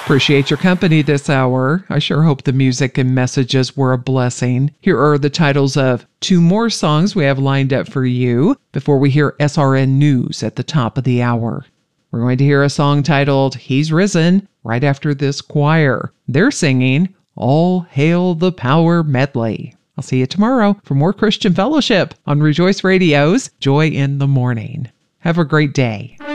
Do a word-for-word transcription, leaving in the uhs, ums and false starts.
Appreciate your company this hour. I sure hope the music and messages were a blessing. Here are the titles of two more songs we have lined up for you before we hear S R N News at the top of the hour. We're going to hear a song titled He's Risen right after this choir. They're singing All Hail the Power Medley. I'll see you tomorrow for more Christian Fellowship on Rejoice Radio's Joy in the Morning. Have a great day.